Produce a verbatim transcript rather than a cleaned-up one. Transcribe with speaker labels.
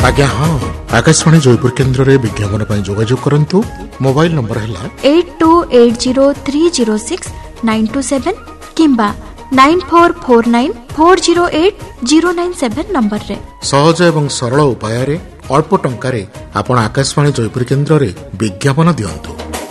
Speaker 1: आज्ञा हाँ आकाशवाणी जयपुर केन्द्र रे विज्ञापन पर जोगाजोग करंतु। मोबाइल नंबर है
Speaker 2: eight to eight zero three zero six nine two seven किंबा nine four four nine four zero eight zero nine seven number रे।
Speaker 1: सहज एवं सरल उपाय अल्प टंका रे आपण आकाशवाणी जयपुर केन्द्र रे विज्ञापन दियंतु।